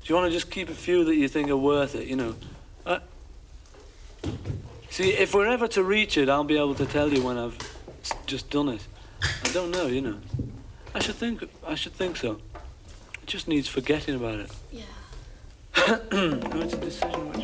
you want to just keep a few that you think are worth it, you know? See, if we're ever to reach it, I'll be able to tell you when I've just done it. I don't know, you know. I should think so. It just needs forgetting about it. Yeah. No, it's a decision which